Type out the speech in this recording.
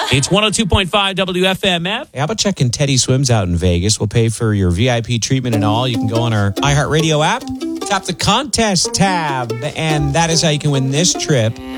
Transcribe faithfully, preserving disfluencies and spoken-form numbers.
It's one oh two point five W F M F. How about checking Teddy Swims out in Vegas? We'll pay for your V I P treatment and all. You can go on our iHeartRadio app, tap the contest tab, and that is how you can win this trip